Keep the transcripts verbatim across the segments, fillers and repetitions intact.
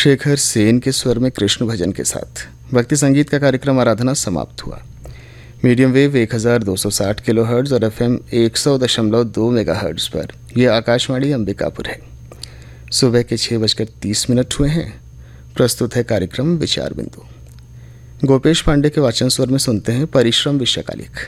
शेखर सेन के स्वर में कृष्ण भजन के साथ भक्ति संगीत का कार्यक्रम आराधना समाप्त हुआ। मीडियम वेव एक हज़ार दो सौ साठ किलो हर्ट्ज और एफएम एक सौ दशमलव दो मेगा हर्ट्ज पर यह आकाशवाणी अंबिकापुर है। सुबह के छः बजकर तीस मिनट हुए हैं। प्रस्तुत है कार्यक्रम विचार बिंदु। गोपेश पांडे के वाचन स्वर में सुनते हैं परिश्रम विषय का लेख।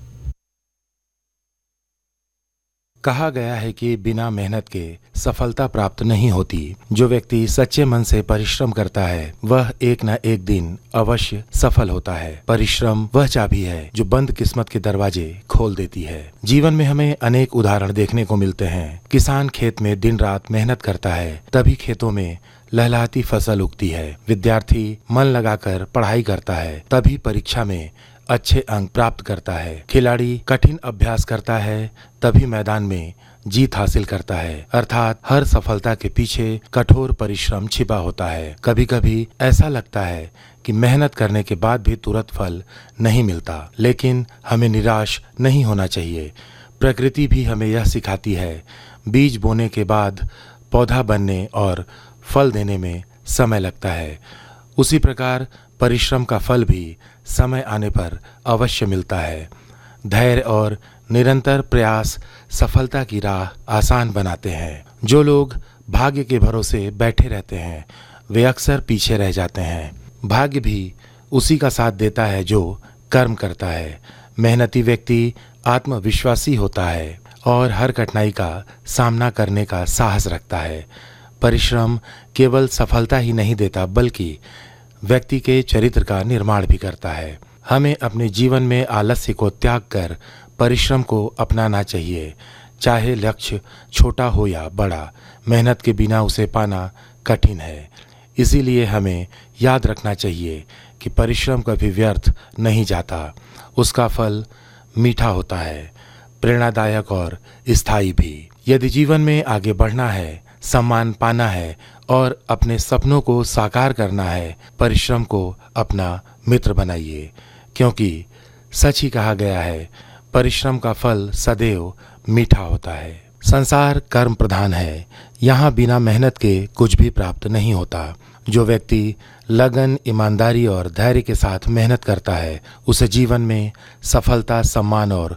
कहा गया है कि बिना मेहनत के सफलता प्राप्त नहीं होती। जो व्यक्ति सच्चे मन से परिश्रम करता है वह एक न एक दिन अवश्य सफल होता है। परिश्रम वह चाबी है जो बंद किस्मत के दरवाजे खोल देती है। जीवन में हमें अनेक उदाहरण देखने को मिलते हैं। किसान खेत में दिन रात मेहनत करता है, तभी खेतों में लहलहाती फसल उगती है। विद्यार्थी मन लगाकर पढ़ाई करता है, तभी परीक्षा में अच्छे अंक प्राप्त करता है। खिलाड़ी कठिन अभ्यास करता है, तभी मैदान में जीत हासिल करता है। अर्थात हर सफलता के पीछे कठोर परिश्रम छिपा होता है। कभी कभी ऐसा लगता है कि मेहनत करने के बाद भी तुरंत फल नहीं मिलता, लेकिन हमें निराश नहीं होना चाहिए। प्रकृति भी हमें यह सिखाती है, बीज बोने के बाद पौधा बनने और फल देने में समय लगता है। उसी प्रकार परिश्रम का फल भी समय आने पर अवश्य मिलता है। धैर्य और निरंतर प्रयास सफलता की राह आसान बनाते हैं। जो लोग भाग्य के भरोसे बैठे रहते हैं वे अक्सर पीछे रह जाते हैं। भाग्य भी उसी का साथ देता है जो कर्म करता है। मेहनती व्यक्ति आत्मविश्वासी होता है और हर कठिनाई का सामना करने का साहस रखता है। परिश्रम केवल सफलता ही नहीं देता बल्कि व्यक्ति के चरित्र का निर्माण भी करता है। हमें अपने जीवन में आलस्य को त्याग कर परिश्रम को अपनाना चाहिए। चाहे लक्ष्य छोटा हो या बड़ा, मेहनत के बिना उसे पाना कठिन है। इसीलिए हमें याद रखना चाहिए कि परिश्रम कभी व्यर्थ नहीं जाता। उसका फल मीठा होता है, प्रेरणादायक और स्थायी भी। यदि जीवन में आगे बढ़ना है, सम्मान पाना है और अपने सपनों को साकार करना है, परिश्रम को अपना मित्र बनाइए, क्योंकि सच ही कहा गया है, परिश्रम का फल सदैव मीठा होता है। संसार कर्म प्रधान है, यहाँ बिना मेहनत के कुछ भी प्राप्त नहीं होता। जो व्यक्ति लगन, ईमानदारी और धैर्य के साथ मेहनत करता है उसे जीवन में सफलता, सम्मान और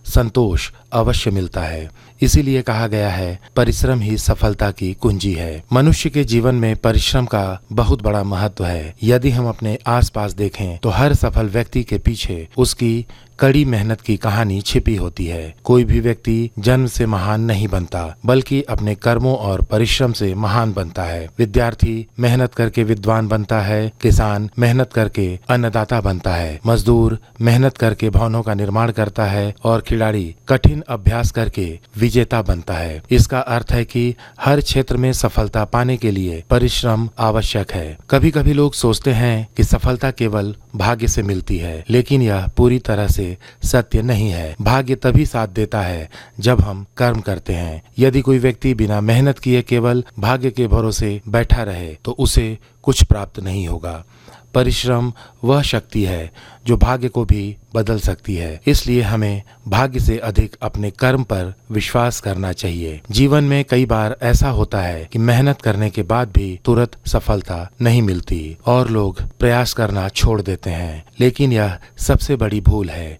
संतोष अवश्य मिलता है। इसीलिए कहा गया है, परिश्रम ही सफलता की कुंजी है। मनुष्य के जीवन में परिश्रम का बहुत बड़ा महत्व है। यदि हम अपने आसपास देखें तो हर सफल व्यक्ति के पीछे उसकी कड़ी मेहनत की कहानी छिपी होती है। कोई भी व्यक्ति जन्म से महान नहीं बनता बल्कि अपने कर्मों और परिश्रम से महान बनता है। विद्यार्थी मेहनत करके विद्वान बनता है, किसान मेहनत करके अन्नदाता बनता है, मजदूर मेहनत करके भवनों का निर्माण करता है और खिलाड़ी कठिन अभ्यास करके विजेता बनता है। इसका अर्थ है कि हर क्षेत्र में सफलता पाने के लिए परिश्रम आवश्यक है। कभी कभी लोग सोचते हैं कि सफलता केवल भाग्य से मिलती है, लेकिन यह पूरी तरह से सत्य नहीं है। भाग्य तभी साथ देता है जब हम कर्म करते हैं। यदि कोई व्यक्ति बिना मेहनत किए केवल भाग्य के भरोसे बैठा रहे तो उसे कुछ प्राप्त नहीं होगा। परिश्रम वह शक्ति है जो भाग्य को भी बदल सकती है। इसलिए हमें भाग्य से अधिक अपने कर्म पर विश्वास करना चाहिए। जीवन में कई बार ऐसा होता है कि मेहनत करने के बाद भी तुरंत सफलता नहीं मिलती और लोग प्रयास करना छोड़ देते हैं, लेकिन यह सबसे बड़ी भूल है।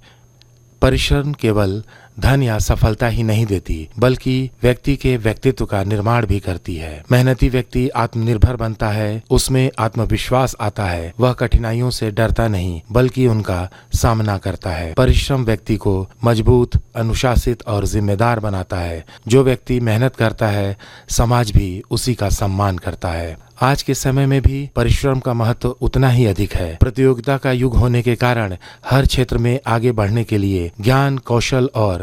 परिश्रम केवल धन या सफलता ही नहीं देती बल्कि व्यक्ति के व्यक्तित्व का निर्माण भी करती है। मेहनती व्यक्ति आत्मनिर्भर बनता है, उसमें आत्मविश्वास आता है, वह कठिनाइयों से डरता नहीं बल्कि उनका सामना करता है। परिश्रम व्यक्ति को मजबूत, अनुशासित और जिम्मेदार बनाता है। जो व्यक्ति मेहनत करता है समाज भी उसी का सम्मान करता है। आज के समय में भी परिश्रम का महत्व उतना ही अधिक है। प्रतियोगिता का युग होने के कारण हर क्षेत्र में आगे बढ़ने के लिए ज्ञान, कौशल और